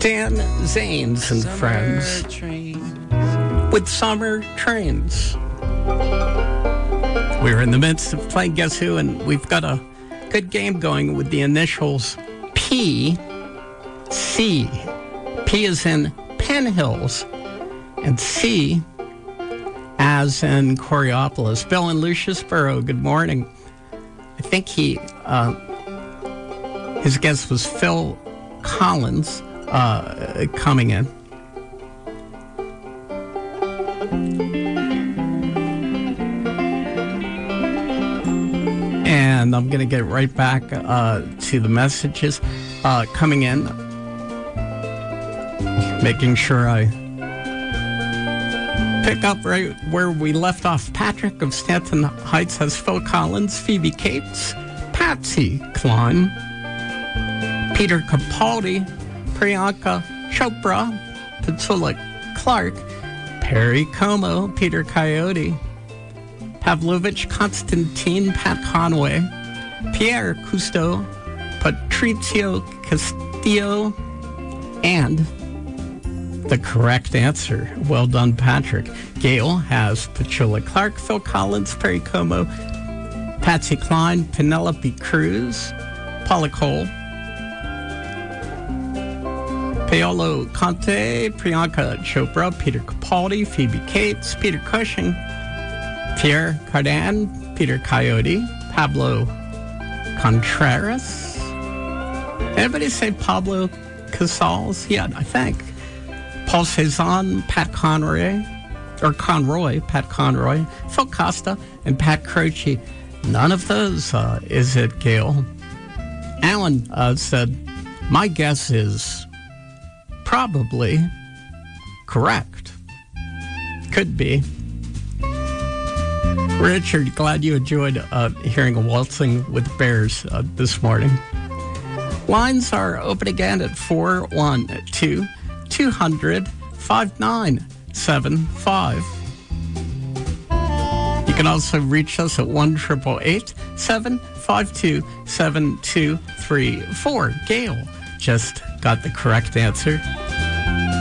Dan Zanes and friends with Summer Trains. We're in the midst of playing Guess Who, and we've got a good game going with the initials P, C. P is in Penn Hills, and C as in Coriopolis. Bill in Luciusboro, good morning. I think his guess was Phil Collins coming in. And I'm going to get right back to the messages coming in. Making sure I pick up right where we left off. Patrick of Stanton Heights has Phil Collins, Phoebe Cates, Patsy Cline, Peter Capaldi, Priyanka Chopra, Petula Clark, Perry Como, Peter Coyote, Pavlovich Constantine, Pat Conway, Pierre Cousteau, Patricio Castillo, and the correct answer. Well done, Patrick. Gail has Petula Clark, Phil Collins, Perry Como, Patsy Cline, Penelope Cruz, Paula Cole, Paolo Conte, Priyanka Chopra, Peter Capaldi, Phoebe Cates, Peter Cushing, Pierre Cardin, Peter Coyote, Pablo Contreras. Anybody say Pablo Casals? Yeah, I think. Paul Cezanne, Pat Conroy, Pat Conroy, Phil Costa, and Pat Croce. None of those is it, Gail. Alan said, my guess is probably correct. Could be. Richard, glad you enjoyed hearing a waltzing with bears this morning. Lines are open again at 412-200-5975. You can also reach us at 1-888-752-7234. Gail just got the correct answer.